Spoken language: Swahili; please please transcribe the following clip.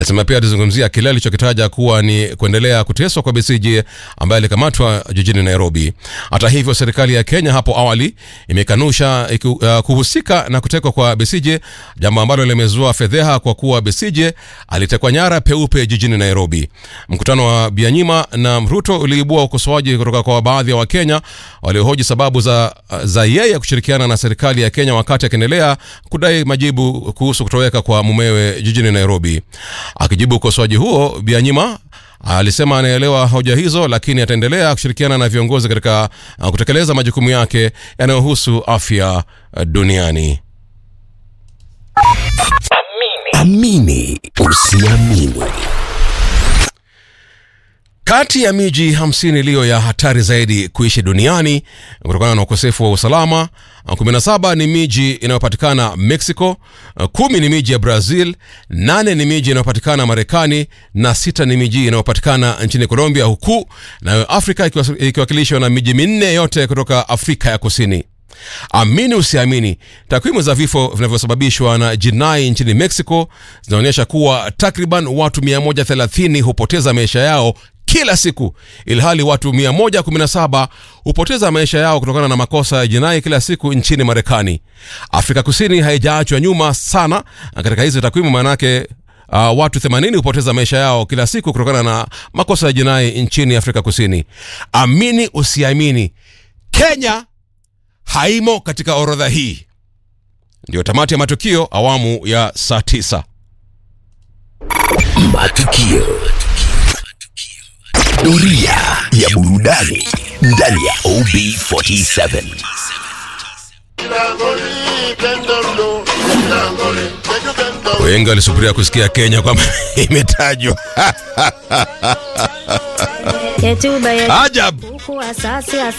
Sema pia alizungumzia kile alichokitaja kuwa ni kuendelea kuteswa kwa Besigye ambaye alikamatwa jijini Nairobi. Hata hivyo, serikali ya Kenya hapo awali imekanusha kuhusika na kutekwa kwa Besigye, jambo ambalo limezua fedheha kwa kuwa Besigye alitekwa nyara peupe jijini Nairobi. Mkutano wa Byanyima na Ruto uliibua ukosoaji kutoka kwa baadhi ya Wakenya waliohoji sababu za yeye kushirikiana na serikali ya Kenya wakati akiendelea kudai majibu kuhusu kutoweka kwa mumewe jijini Nairobi. Akijibu ukosoaji huo, Byanyima alisema anaelewa hoja hizo, lakini ataendelea kushirikiana na viongozi katika kutekeleza majukumu yake yanayohusu afya duniani. Amini usiamini. Kati ya miji 50 iliyo ya hatari zaidi kuishi duniani kutokana na ukosefu wa usalama, 17 ni miji inayopatikana Mexico, 10 ni miji ya Brazil, 8 ni miji inayopatikana Marekani na 6 ni miji inayopatikana nchini Colombia, huku na Afrika ikiwakilishwa na miji 4 yote kutoka Afrika ya Kusini. Amini usiamini, takwimu za vifo vinavyosababishwa na jinai nchini Mexico zinaonyesha kuwa takriban watu 130 hupoteza maisha yao kila siku, ilhali watu 117 hupoteza maisha yao kutokana na makosa ya jinai kila siku nchini Marekani. Afrika Kusini haijaachwa nyuma sana katika hizo takwimu, manake watu 80 hupoteza maisha yao kila siku kutokana na makosa ya jinai nchini Afrika Kusini. Amini usiamini, Kenya haimo katika orodha hii. Ndio tamati ya matukio awamu ya saa 9. Matukio. Doria ya burudani ndani ya OB47. Wengi walisubiria kusikia Kenya kwamba imetajwa. Ajab.